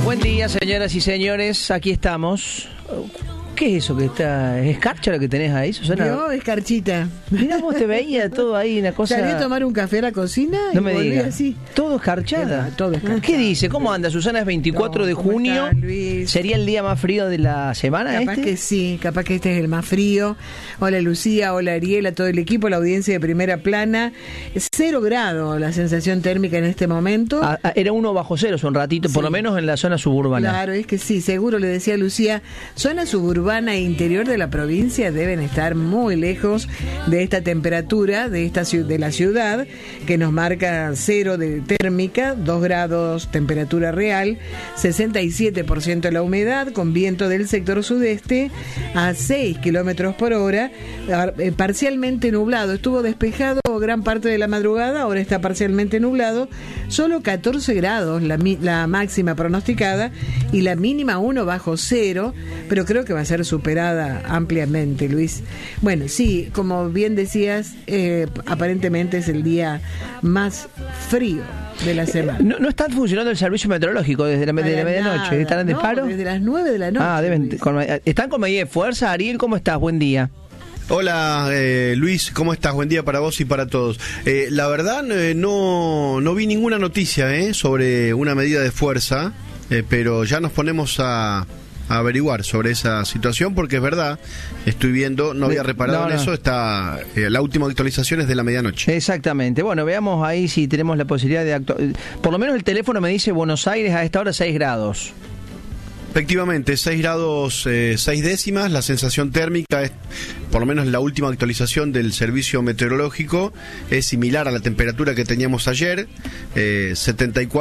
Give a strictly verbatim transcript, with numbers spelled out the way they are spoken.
Buen día, señoras y señores, aquí estamos. ¿Qué es eso que está? ¿Es escarcha lo que tenés ahí, Susana? No, escarchita. Mirá vos, te veía todo ahí, una cosa... Salí a tomar un café a la cocina y no me volví digas. así. Todo escarchada. Todo escarchada. ¿Qué dice? ¿Cómo anda, Susana? Es veinticuatro No, de ¿cómo junio. estás, Luis? ¿Sería el día más frío de la semana Capaz este? que sí, capaz que este es el más frío. Hola Lucía, hola Ariel, a todo el equipo, la audiencia de Primera Plana. Cero grado la sensación térmica en este momento. Ah, ah, era uno bajo cero hace un ratito, Sí. por lo menos en la zona suburbana. Claro, es que sí, seguro, le decía Lucía, zona suburbana e interior de la provincia deben estar muy lejos de esta temperatura de esta ciu- de la ciudad, que nos marca cero de térmica, dos grados temperatura real, sesenta y siete por ciento la humedad, con viento del sector sudeste a seis kilómetros por hora, eh, parcialmente nublado. Estuvo despejado gran parte de la madrugada, ahora está parcialmente nublado, solo catorce grados la, mi- la máxima pronosticada y la mínima uno bajo cero, pero creo que va a ser superada ampliamente, Luis. Bueno, sí, como bien decías, eh, aparentemente es el día más frío de la semana. No, no está funcionando el servicio meteorológico desde la, de la medianoche. ¿Están de no, paro? Desde las nueve de la noche. Ah, deben, Luis. con, ¿están con medida de fuerza? Ariel, ¿cómo estás? Buen día. Hola eh, Luis, ¿cómo estás? Buen día para vos y para todos. Eh, la verdad eh, no, no vi ninguna noticia eh, sobre una medida de fuerza, eh, pero ya nos ponemos a, a averiguar sobre esa situación porque es verdad, estoy viendo, no había reparado No, no. en eso, está eh, la última actualización es de la medianoche. Exactamente. Bueno, veamos ahí si tenemos la posibilidad de actuar. Por lo menos el teléfono me dice Buenos Aires a esta hora seis grados. Efectivamente, seis grados eh, seis décimas, la sensación térmica es, por lo menos la última actualización del servicio meteorológico, es similar a la temperatura que teníamos ayer, eh, setenta y cuatro